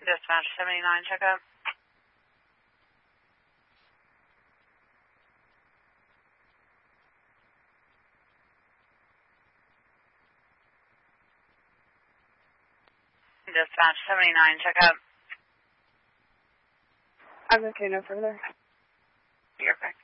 Dispatch 79, checkup. Dispatch 79, checkup. I'm okay, no further. You're correct.